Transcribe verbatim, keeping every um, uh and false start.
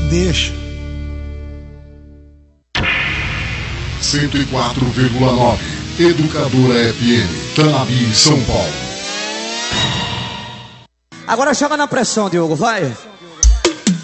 Deixa. cento e quatro vírgula nove Educadora F M, Tanabi, São Paulo. Agora joga na pressão, Diogo, vai.